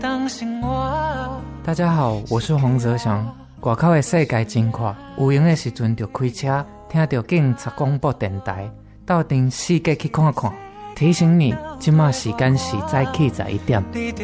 大家好，我是黄泽祥。外口的世界真阔，有闲的时阵就开车，听到警察广播电台，到顶世界去看看。提醒你，现在时间是早起11点。